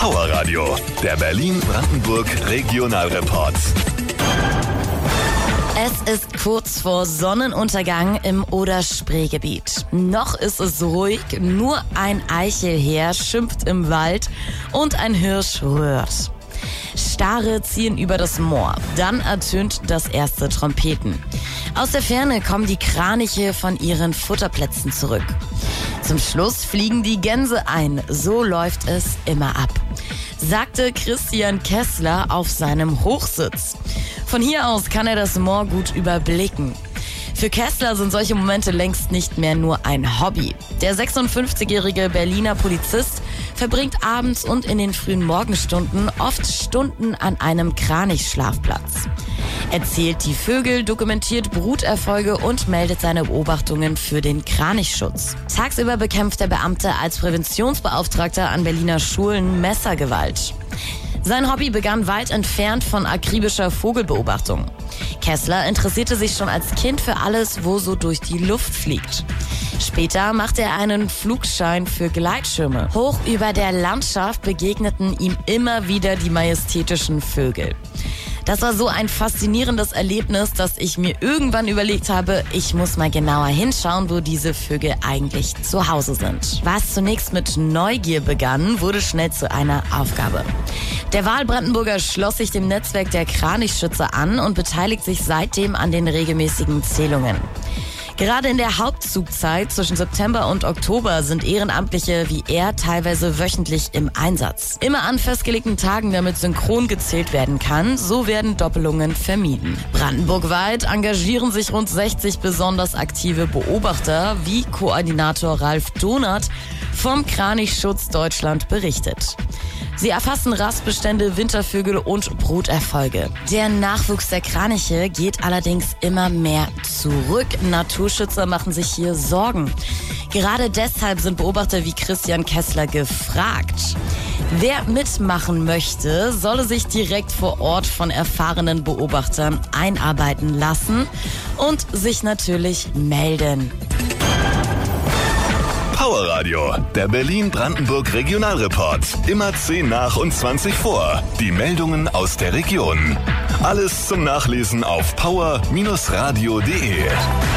Power Radio, der Berlin-Brandenburg Regionalreport. Es ist kurz vor Sonnenuntergang im Oder-Spree-Gebiet. Noch ist es ruhig, nur ein Eichelheer schimpft im Wald und ein Hirsch röhrt. Stare ziehen über das Moor, dann ertönt das erste Trompeten. Aus der Ferne kommen die Kraniche von ihren Futterplätzen zurück. Zum Schluss fliegen die Gänse ein, so läuft es immer ab, sagte Christian Kessler auf seinem Hochsitz. Von hier aus kann er das Moor gut überblicken. Für Kessler sind solche Momente längst nicht mehr nur ein Hobby. Der 56-jährige Berliner Polizist verbringt abends und in den frühen Morgenstunden oft Stunden an einem Kranichschlafplatz. Er zählt die Vögel, dokumentiert Bruterfolge und meldet seine Beobachtungen für den Kranichschutz. Tagsüber bekämpft der Beamte als Präventionsbeauftragter an Berliner Schulen Messergewalt. Sein Hobby begann weit entfernt von akribischer Vogelbeobachtung. Kessler interessierte sich schon als Kind für alles, wo so durch die Luft fliegt. Später machte er einen Flugschein für Gleitschirme. Hoch über der Landschaft begegneten ihm immer wieder die majestätischen Vögel. Das war so ein faszinierendes Erlebnis, dass ich mir irgendwann überlegt habe, ich muss mal genauer hinschauen, wo diese Vögel eigentlich zu Hause sind. Was zunächst mit Neugier begann, wurde schnell zu einer Aufgabe. Der Wahlbrandenburger schloss sich dem Netzwerk der Kranichschützer an und beteiligt sich seitdem an den regelmäßigen Zählungen. Gerade in der Hauptzugzeit zwischen September und Oktober sind Ehrenamtliche wie er teilweise wöchentlich im Einsatz. Immer an festgelegten Tagen, damit synchron gezählt werden kann, so werden Doppelungen vermieden. Brandenburgweit engagieren sich rund 60 besonders aktive Beobachter, wie Koordinator Ralf Donath vom Kranichschutz Deutschland berichtet. Sie erfassen Rastbestände, Wintervögel und Bruterfolge. Der Nachwuchs der Kraniche geht allerdings immer mehr zurück. Naturschützer machen sich hier Sorgen. Gerade deshalb sind Beobachter wie Christian Kessler gefragt. Wer mitmachen möchte, solle sich direkt vor Ort von erfahrenen Beobachtern einarbeiten lassen und sich natürlich melden. Power Radio, der Berlin-Brandenburg Regionalreport. Immer 10 nach und 20 vor. Die Meldungen aus der Region. Alles zum Nachlesen auf power-radio.de.